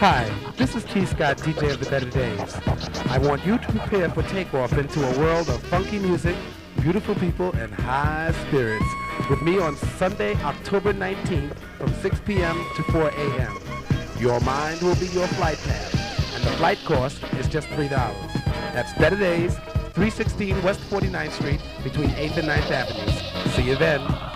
Hi, this is T. Scott, DJ of the Better Days. I want you to prepare for takeoff into a world of funky music, beautiful people, and high spirits with me on Sunday, October 19th from 6 p.m. to 4 a.m. Your mind will be your flight path, and the flight cost is just $3. That's Better Days, 316 West 49th Street between 8th and 9th Avenues. See you then.